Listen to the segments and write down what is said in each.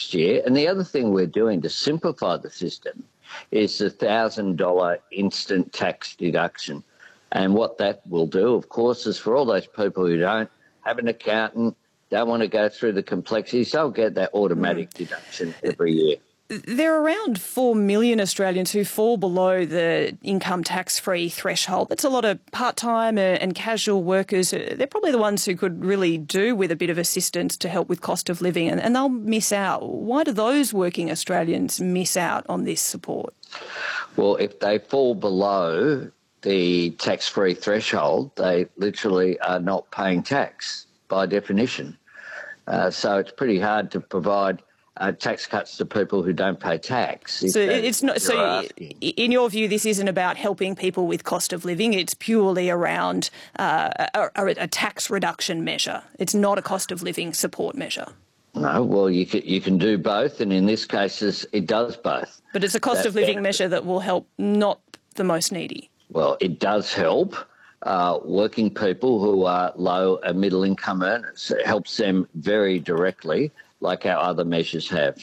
next year. And the other thing we're doing to simplify the system is the $1,000 instant tax deduction. And what that will do, of course, is for all those people who don't have an accountant, don't want to go through the complexities, they'll get that automatic deduction every year. There are around 4 million Australians who fall below the income tax-free threshold. That's a lot of part-time and casual workers. They're probably the ones who could really do with a bit of assistance to help with cost of living, and they'll miss out. Why do those working Australians miss out on this support? Well, if they fall below the tax-free threshold, they literally are not paying tax by definition. So it's pretty hard to provide tax cuts to people who don't pay tax. So it's not. So, in your view, this isn't about helping people with cost of living. It's purely around a tax reduction measure. It's not a cost of living support measure. No, well, you can do both, and in this case, it does both. But it's a cost of living measure that will help not the most needy. Well, it does help working people who are low and middle income earners. It helps them very directly, like our other measures have.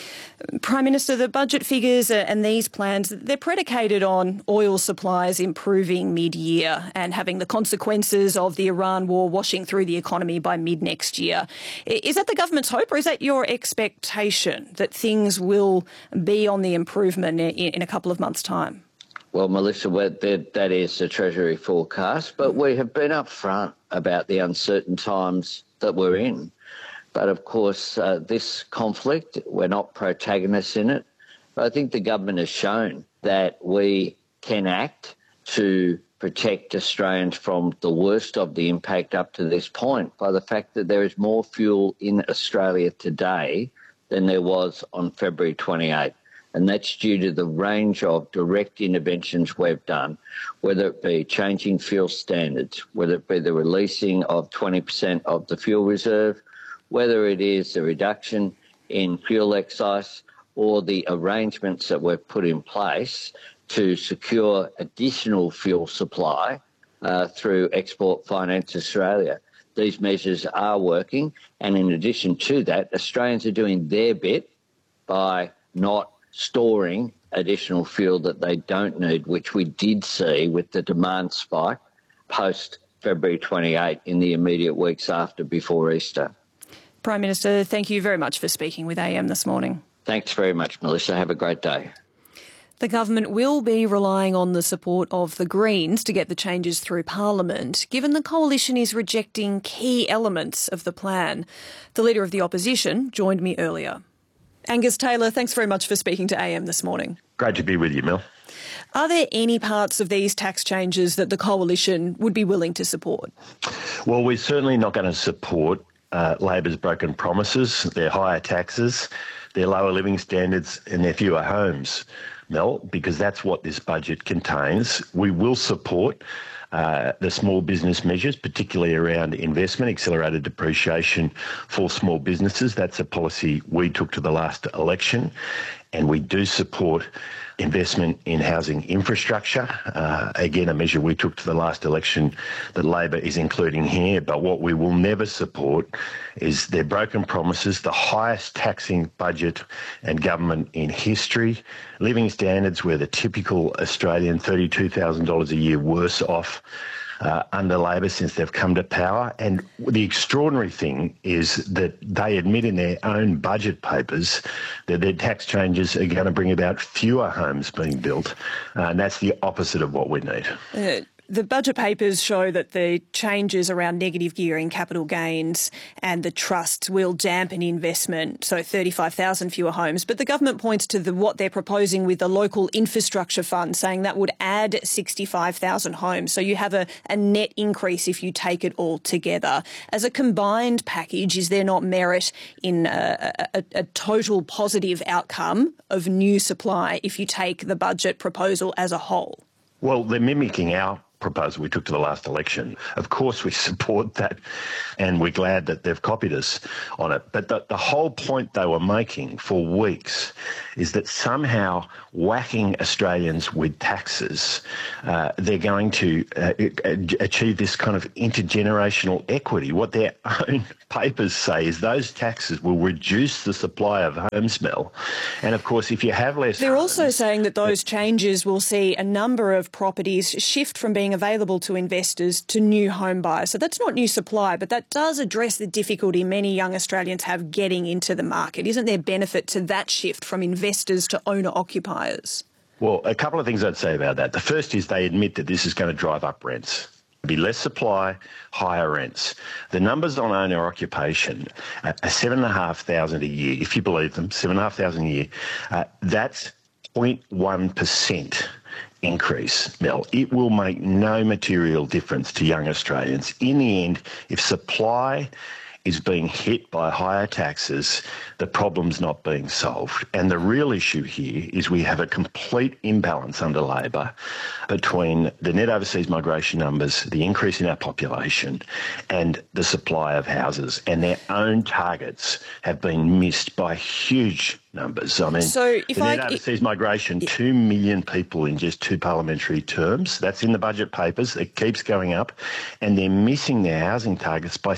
Prime Minister, the budget figures and these plans, they're predicated on oil supplies improving mid-year and having the consequences of the Iran war washing through the economy by mid-next year. Is that the government's hope, or is that your expectation that things will be on the improvement in a couple of months' time? Well, Melissa, that is the Treasury forecast, but we have been upfront about the uncertain times that we're in. But of course, this conflict, we're not protagonists in it. But I think the government has shown that we can act to protect Australians from the worst of the impact up to this point by the fact that there is more fuel in Australia today than there was on February 28th. And that's due to the range of direct interventions we've done, whether it be changing fuel standards, whether it be the releasing of 20% of the fuel reserve, whether it is the reduction in fuel excise or the arrangements that we've put in place to secure additional fuel supply through Export Finance Australia. These measures are working, and in addition to that, Australians are doing their bit by not storing additional fuel that they don't need, which we did see with the demand spike post February 28 in the immediate weeks before Easter. Prime Minister, thank you very much for speaking with AM this morning. Thanks very much, Melissa. Have a great day. The government will be relying on the support of the Greens to get the changes through Parliament, given the coalition is rejecting key elements of the plan. The Leader of the Opposition joined me earlier. Angus Taylor, thanks very much for speaking to AM this morning. Great to be with you, Mel. Are there any parts of these tax changes that the coalition would be willing to support? Well, we're certainly not going to support Labor's broken promises, their higher taxes, their lower living standards and their fewer homes, Mel, because that's what this budget contains. We will support the small business measures, particularly around investment, accelerated depreciation for small businesses. That's a policy we took to the last election. And we do support investment in housing infrastructure. Again, a measure we took to the last election that Labor is including here. But what we will never support is their broken promises, the highest taxing budget and government in history, living standards where the typical Australian $32,000 a year worse off under Labor since they've come to power. And the extraordinary thing is that they admit in their own budget papers that their tax changes are going to bring about fewer homes being built. And that's the opposite of what we need. The budget papers show that the changes around negative gearing, capital gains and the trusts will dampen investment, so 35,000 fewer homes. But the government points to what they're proposing with the local infrastructure fund, saying that would add 65,000 homes. So you have a net increase if you take it all together. As a combined package, is there not merit in a total positive outcome of new supply if you take the budget proposal as a whole? Well, they're mimicking our proposal we took to the last election. Of course, we support that, and we're glad that they've copied us on it. But the whole point they were making for weeks is that somehow whacking Australians with taxes, they're going to achieve this kind of intergenerational equity. What their own papers say is those taxes will reduce the supply of homes, Mel. And of course, if you have less They're also saying that those changes will see a number of properties shift from being available to investors to new home buyers. So that's not new supply, but that does address the difficulty many young Australians have getting into the market. Isn't there benefit to that shift from investors to owner-occupiers? Well, a couple of things I'd say about that. The first is they admit that this is going to drive up rents. Be less supply, higher rents. The numbers on owner occupation are 7,500 a year, if you believe them, 7,500 a year. That's 0.1% increase, Mel. It will make no material difference to young Australians. In the end, if supply is being hit by higher taxes, the problem's not being solved. And the real issue here is we have a complete imbalance under Labor between the net overseas migration numbers, the increase in our population, and the supply of houses. And their own targets have been missed by huge numbers. I mean, so if the net overseas migration, 2 million people in just 2 parliamentary terms. That's in the budget papers. It keeps going up. And they're missing their housing targets by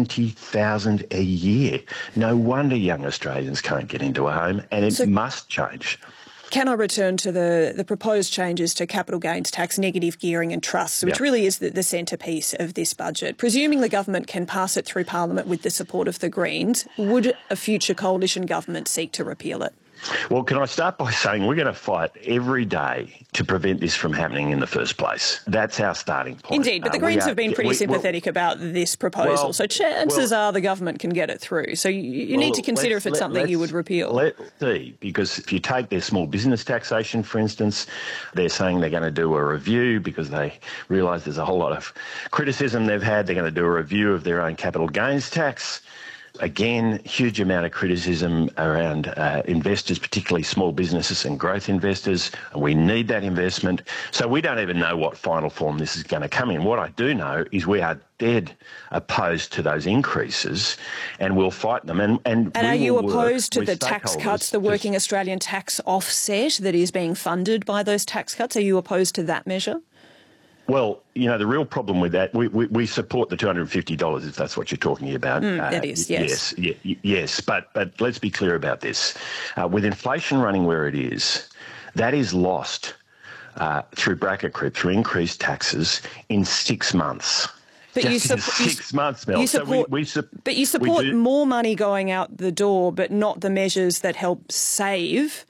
70,000 a year. No wonder young Australians can't get into a home, and it must change. Can I return to the proposed changes to capital gains tax, negative gearing and trusts, which really is the centrepiece of this budget? Presuming the government can pass it through Parliament with the support of the Greens, would a future coalition government seek to repeal it? Well, can I start by saying we're going to fight every day to prevent this from happening in the first place. That's our starting point. Indeed, but the Greens have been pretty sympathetic about this proposal, so chances are the government can get it through. So you need to consider if it's something you would repeal. Let's see, because if you take their small business taxation, for instance, they're saying they're going to do a review because they realise there's a whole lot of criticism they've had. They're going to do a review of their own capital gains tax. Again, huge amount of criticism around investors, particularly small businesses and growth investors. And we need that investment. So we don't even know what final form this is going to come in. What I do know is we are dead opposed to those increases, and we'll fight them. And are you opposed to the tax cuts, the Working Australian tax offset that is being funded by those tax cuts? Are you opposed to that measure? Well, you know, the real problem with that, we support the $250 if that's what you're talking about. That is, yes. Yes, but let's be clear about this. With inflation running where it is, that is lost through bracket creep, through increased taxes in 6 months. But you 6 months, Mel. But you support more money going out the door, but not the measures that help save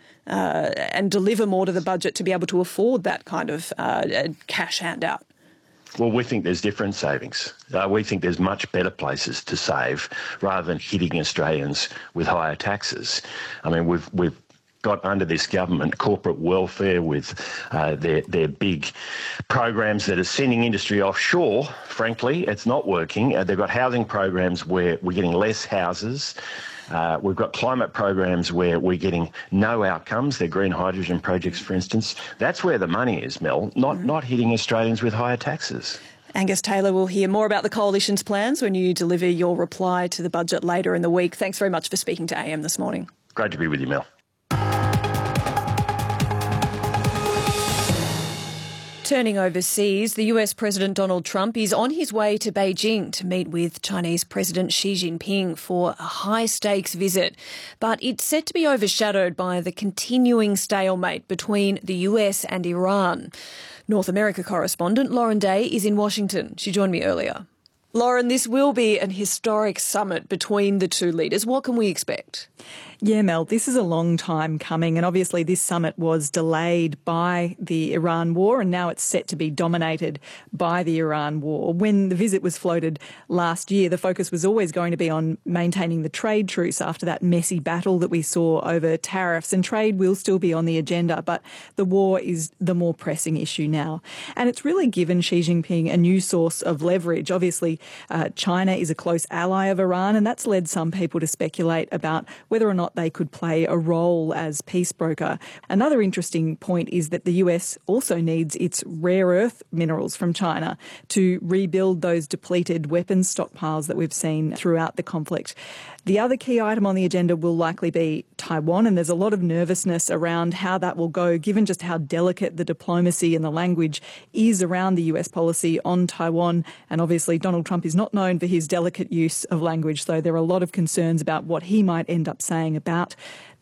and deliver more to the budget to be able to afford that kind of cash handout. Well, we think there's different savings. We think there's much better places to save rather than hitting Australians with higher taxes. I mean, we've got under this government corporate welfare with their big programs that are sending industry offshore. Frankly, it's not working. They've got housing programs where we're getting less houses. We've got climate programs where we're getting no outcomes. They're green hydrogen projects, for instance. That's where the money is, Mel, not hitting Australians with higher taxes. Angus Taylor will hear more about the Coalition's plans when you deliver your reply to the budget later in the week. Thanks very much for speaking to AM this morning. Great to be with you, Mel. Turning overseas, the US President Donald Trump is on his way to Beijing to meet with Chinese President Xi Jinping for a high-stakes visit. But it's set to be overshadowed by the continuing stalemate between the US and Iran. North America correspondent Lauren Day is in Washington. She joined me earlier. Lauren, this will be an historic summit between the two leaders. What can we expect? Yeah, Mel, this is a long time coming, and obviously this summit was delayed by the Iran war, and now it's set to be dominated by the Iran war. When the visit was floated last year, the focus was always going to be on maintaining the trade truce after that messy battle that we saw over tariffs, and trade will still be on the agenda, but the war is the more pressing issue now. And it's really given Xi Jinping a new source of leverage. Obviously, China is a close ally of Iran, and that's led some people to speculate about whether or not not they could play a role as peace broker. Another interesting point is that the US also needs its rare earth minerals from China to rebuild those depleted weapons stockpiles that we've seen throughout the conflict. The other key item on the agenda will likely be Taiwan, and there's a lot of nervousness around how that will go, given just how delicate the diplomacy and the language is around the US policy on Taiwan. And obviously Donald Trump is not known for his delicate use of language, so there are a lot of concerns about what he might end up saying about